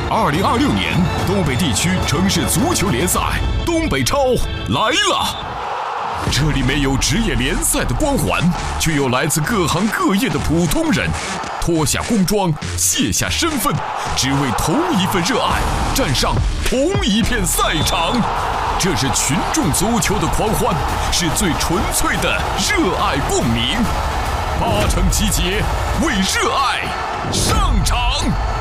2026年东北地区城市足球联赛东北超来了！这里没有职业联赛的光环，却有来自各行各业的普通人，脱下工装，卸下身份，只为同一份热爱，站上同一片赛场。这是群众足球的狂欢，是最纯粹的热爱共鸣。8城集结，为热爱上场。